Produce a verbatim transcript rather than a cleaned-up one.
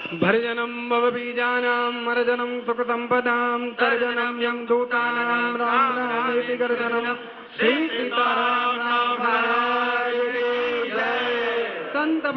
भर्जनं भवबीजानां मर्जनं सुकृतं पदां तर्जनं यं दूतानां राम रामेति गर्जनं श्री सीताराम महाराज की जय। संत